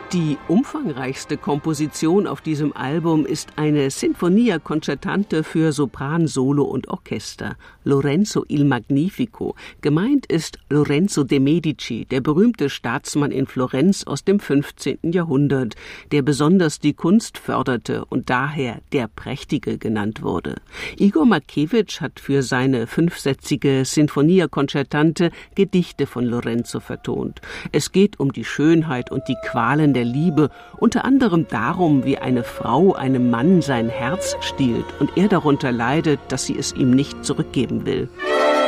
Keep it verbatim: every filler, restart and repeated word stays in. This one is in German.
Die umfangreichste Komposition auf diesem Album ist eine Sinfonia Concertante für Sopran, Solo und Orchester, Lorenzo il Magnifico. Gemeint ist Lorenzo de' Medici, der berühmte Staatsmann in Florenz aus dem fünfzehnten Jahrhundert, der besonders die Kunst förderte und daher der Prächtige genannt wurde. Igor Markewitsch hat für seine fünfsätzige Sinfonia Concertante Gedichte von Lorenzo vertont. Es geht um die Schönheit und die Qualen der Liebe, unter anderem darum, wie eine Frau einem Mann sein Herz stiehlt und er darunter leidet, dass sie es ihm nicht zurückgeben will.